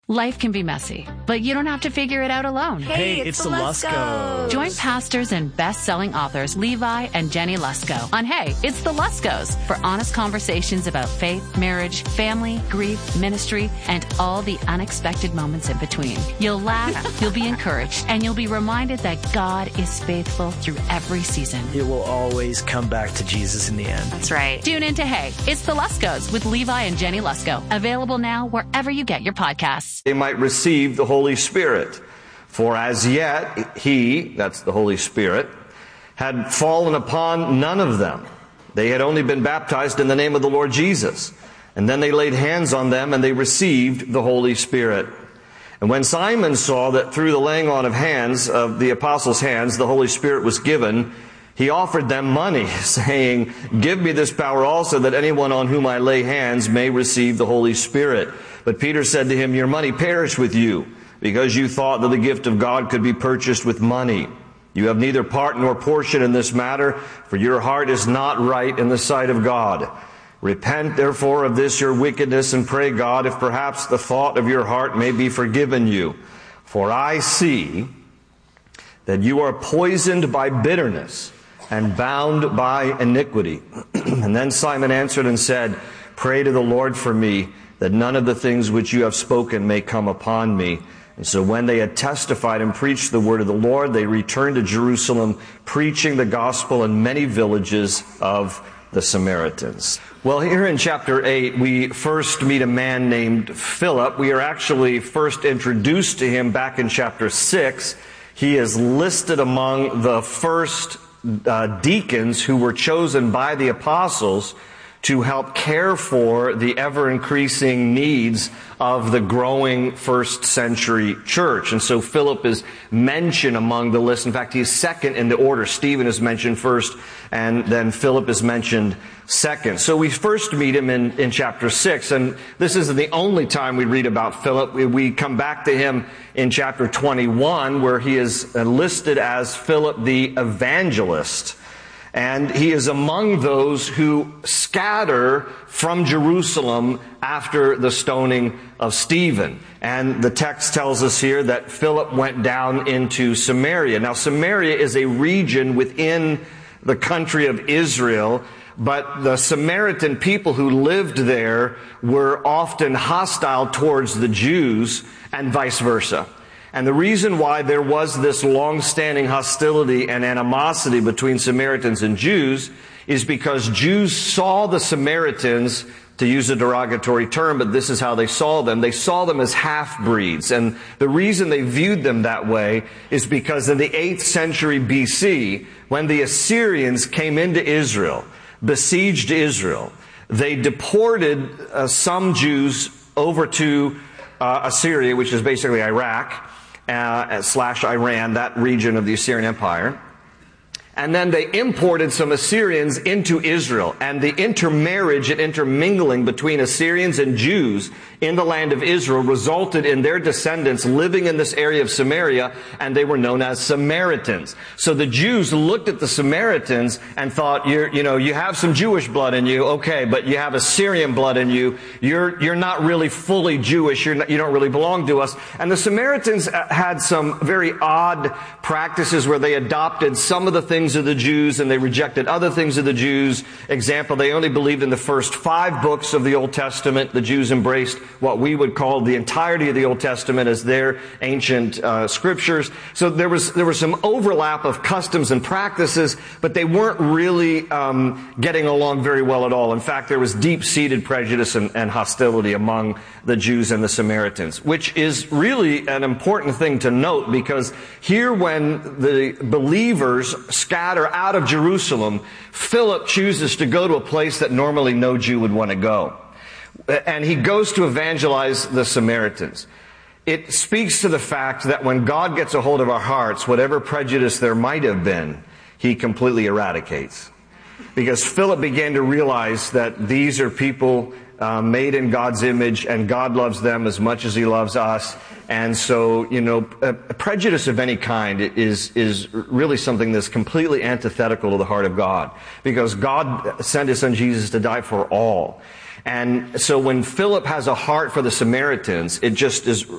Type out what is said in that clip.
Life can be messy, but you don't have to figure it out alone. Hey, it's the Luskos. Join pastors and best-selling authors Levi and Jenny Lusko on Hey, It's the Luskos for honest conversations about faith, marriage, family, grief, ministry, and all the unexpected moments in between. You'll laugh, you'll be encouraged, and you'll be reminded that God is faithful through every season. It will always come back to Jesus in the end. That's right. Tune in to Hey, It's the Luskos with Levi and Jenny Lusko. Available now wherever you get your podcasts. They might receive the Holy Spirit. For as yet he, that's the Holy Spirit, had fallen upon none of them. They had only been baptized in the name of the Lord Jesus. And then they laid hands on them and they received the Holy Spirit. And when Simon saw that through the laying on of hands, of the apostles' hands, the Holy Spirit was given, he offered them money, saying, "Give me this power also, that anyone on whom I lay hands may receive the Holy Spirit." But Peter said to him, "Your money perish with you, because you thought that the gift of God could be purchased with money. You have neither part nor portion in this matter, for your heart is not right in the sight of God. Repent therefore of this your wickedness, and pray God, if perhaps the thought of your heart may be forgiven you. For I see that you are poisoned by bitterness and bound by iniquity." And then Simon answered and said, "Pray to the Lord for me, that none of the things which you have spoken may come upon me." And so when they had testified and preached the word of the Lord, they returned to Jerusalem, preaching the gospel in many villages of the Samaritans. Well, here in chapter 8, we first meet a man named Philip. We are actually first introduced to him back in chapter 6. He is listed among the first deacons who were chosen by the apostles to help care for the ever-increasing needs of the growing first century church. And so Philip is mentioned among the list. In fact, he's second in the order. Stephen is mentioned first, and then Philip is mentioned second. So we first meet him in chapter 6, and this isn't the only time we read about Philip. We come back to him in chapter 21, where he is listed as Philip the evangelist. And he is among those who scatter from Jerusalem after the stoning of Stephen. And the text tells us here that Philip went down into Samaria. Now, Samaria is a region within the country of Israel, but the Samaritan people who lived there were often hostile towards the Jews and vice versa. And the reason why there was this long-standing hostility and animosity between Samaritans and Jews is because Jews saw the Samaritans, to use a derogatory term, but this is how they saw them. They saw them as half-breeds. And the reason they viewed them that way is because in the 8th century BC, when the Assyrians came into Israel, besieged Israel, they deported some Jews over to Assyria, which is basically Iraq, / Iran, that region of the Assyrian Empire. And then they imported some Assyrians into Israel. And the intermarriage and intermingling between Assyrians and Jews in the land of Israel resulted in their descendants living in this area of Samaria, and they were known as Samaritans. So the Jews looked at the Samaritans and thought, you have some Jewish blood in you, okay, but you have Assyrian blood in you. You're not really fully Jewish. You don't really belong to us. And the Samaritans had some very odd practices where they adopted some of the things of the Jews and they rejected other things of the Jews. Example, they only believed in the first 5 books of the Old Testament. The Jews embraced what we would call the entirety of the Old Testament as their ancient scriptures. So there was some overlap of customs and practices, but they weren't really getting along very well at all. In fact, there was deep-seated prejudice and hostility among the Jews and the Samaritans, which is really an important thing to note, because here when the believers scatter out of Jerusalem, Philip chooses to go to a place that normally no Jew would want to go. And he goes to evangelize the Samaritans. It speaks to the fact that when God gets a hold of our hearts, whatever prejudice there might have been, he completely eradicates. Because Philip began to realize that these are people made in God's image, and God loves them as much as he loves us. And so, prejudice of any kind is really something that's completely antithetical to the heart of God, because God sent his son Jesus to die for all. And so when Philip has a heart for the Samaritans, it just is